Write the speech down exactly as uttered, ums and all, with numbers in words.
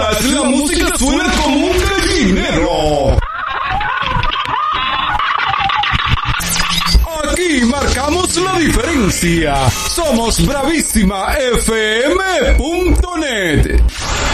mientras la música suena como un gallinero. Aquí marcamos la diferencia. Somos Bravísima F M punto net.